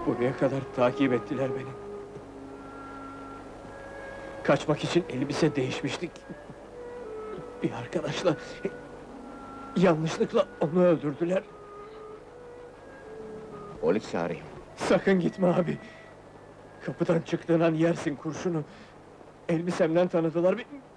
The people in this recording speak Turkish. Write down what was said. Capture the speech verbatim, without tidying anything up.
Buraya kadar takip ettiler beni. Kaçmak için elbise değişmiştik. Bir arkadaşla... yanlışlıkla onu öldürdüler. Polis çağırayım. Sakın gitme abi! Kapıdan çıktığın an yersin kurşunu! Elbisemden tanıdılar,